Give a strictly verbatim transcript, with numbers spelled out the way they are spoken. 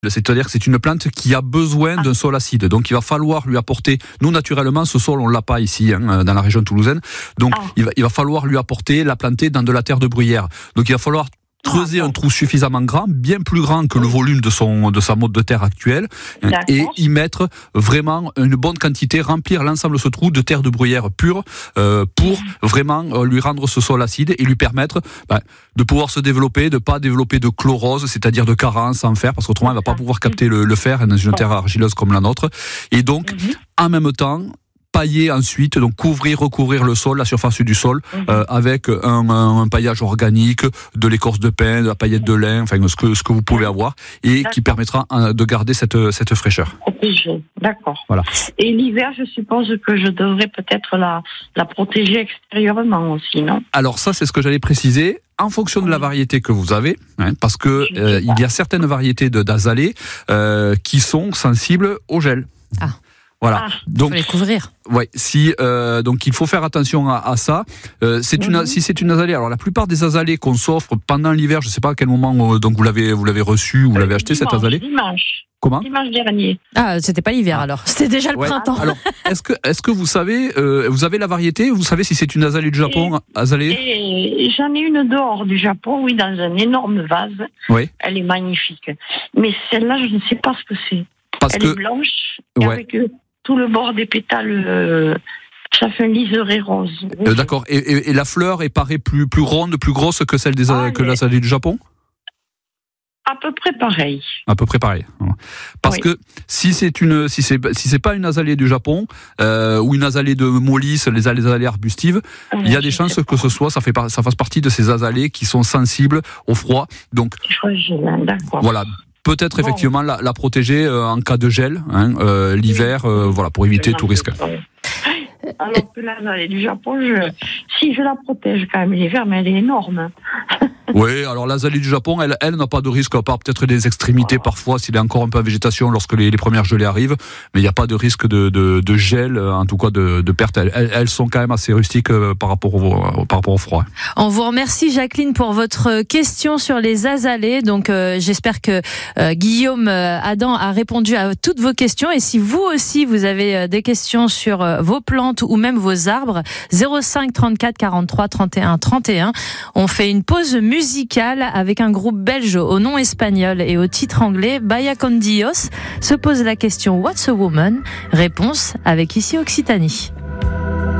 C'est-à-dire que c'est une plante qui a besoin d'un sol acide. Donc il va falloir lui apporter, nous naturellement ce sol on l'a pas ici hein, dans la région toulousaine, donc ah. il, va, il va falloir lui apporter, la planter dans de la terre de bruyère. Donc il va falloir creuser ah, un trou suffisamment grand, bien plus grand que le volume de son de sa motte de terre actuelle, D'accord. et y mettre vraiment une bonne quantité, remplir l'ensemble de ce trou de terre de bruyère pure euh, pour vraiment euh, lui rendre ce sol acide et lui permettre bah, de pouvoir se développer, de pas développer de chlorose, c'est-à-dire de carence en fer, parce qu'autrement elle va pas pouvoir capter le, le fer dans une terre argileuse comme la nôtre. Et donc mm-hmm. en même temps pailler ensuite, donc couvrir, recouvrir le sol, la surface du sol, mmh. euh, avec un, un, un paillage organique, de l'écorce de pin, de la paillette de lin, enfin ce que ce que vous pouvez avoir, et D'accord. qui permettra euh, de garder cette cette fraîcheur. Protégée, d'accord. Voilà. Et l'hiver, je suppose que je devrais peut-être la la protéger extérieurement aussi, non ? Alors ça, c'est ce que j'allais préciser. En fonction de la variété que vous avez, hein, parce que euh, il y a certaines variétés de d'azalées euh, qui sont sensibles au gel. Ah. Voilà. Ah, donc, il faut les couvrir. Ouais, si euh, donc il faut faire attention à, à ça. Euh, c'est mm-hmm. une si c'est une azalée. Alors la plupart des azalées qu'on s'offre pendant l'hiver, je sais pas à quel moment euh, donc vous l'avez vous l'avez reçu, vous l'avez acheté dimanche, cette azalée. Dimanche. Comment ? Dimanche dernier. Ah, c'était pas l'hiver alors. C'était déjà le ouais. printemps. Alors, est-ce que est-ce que vous savez euh, vous avez la variété, vous savez si c'est une azalée du Japon, et, azalée ? Et j'en ai une dehors du Japon, oui, dans un énorme vase. Oui. Elle est magnifique. Mais celle-là, je ne sais pas ce que c'est. Parce Elle que est blanche ouais. avec euh, tout le bord des pétales, euh, ça fait un liseré rose. Euh, d'accord. Et, et, et la fleur est paraît plus plus ronde, plus grosse que celle des ah, que l'azalée du Japon ? À peu près pareil. À peu près pareil. Parce oui. que si c'est une, si c'est si c'est pas une azalée du Japon euh, ou une azalée de Molis, les azalées arbustives, oui, il y a des chances que ce soit, ça fait ça fasse partie de ces azalées qui sont sensibles au froid. Donc d'accord. Voilà. Peut-être bon. effectivement la, la protéger euh, en cas de gel, hein, euh, l'hiver, euh, voilà, pour éviter tout risque. Alors que l'azalée du Japon, je, si je la protège quand même l'hiver, mais elle est énorme. Oui, alors l'azalée du Japon, elle, elle n'a pas de risque, à part peut-être des extrémités voilà. parfois, s'il est encore un peu en végétation lorsque les, les premières gelées arrivent, mais il n'y a pas de risque de, de, de gel, en tout cas de, de perte. Elles, elles sont quand même assez rustiques par rapport au, par rapport au froid. On vous remercie Jacqueline pour votre question sur les azalées. Donc euh, j'espère que euh, Guillaume euh, Adam a répondu à toutes vos questions. Et si vous aussi vous avez euh, des questions sur euh, vos plantes ou même vos arbres, zéro cinq trente-quatre quarante-trois trente et un trente et un. On fait une pause musicale avec un groupe belge au nom espagnol et au titre anglais, Vaya con Dios. Se pose la question What's a woman ? Réponse avec ici Occitanie.